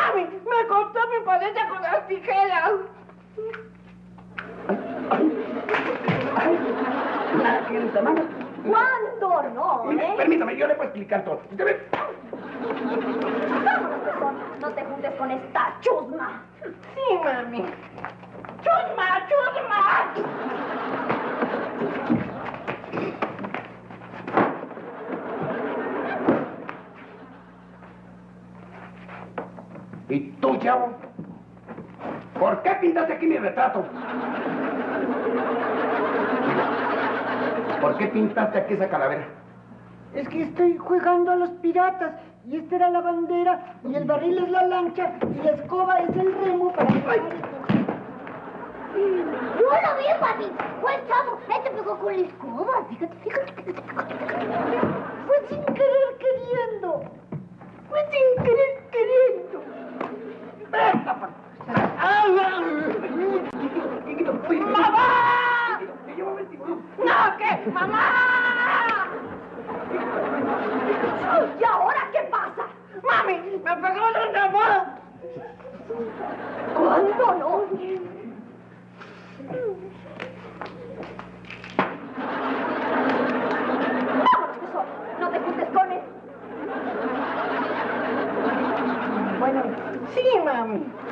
Mami, me cortó mi paleta con las tijeras. ¿Nada tienes a mano? ¿Cuándo no, Permítame, yo le puedo explicar todo. Vámonos, pezón. No te juntes con esta chusma. Sí, mami. ¡Chusma, chusma! ¿Y tú, chavo? ¿Por qué pintaste aquí mi retrato? ¿Por qué pintaste aquí esa calavera? Es que estoy jugando a los piratas. Y esta era la bandera, y el barril es la lancha, y la escoba es el remo para... ¡Ay! Yo lo vi, papi. Fue el chavo. Te pegó con la escoba. Fíjate. Fue sin querer queriendo. Fue sin querer queriendo. ¡Mamá! ¡No, qué! ¡Mamá! ¿Y ahora qué pasa? ¡Mami! ¡Me pegó de una mano! ¿Cuándo no? Vámonos, pezón. No te juntes con él. Bueno, sí, mami.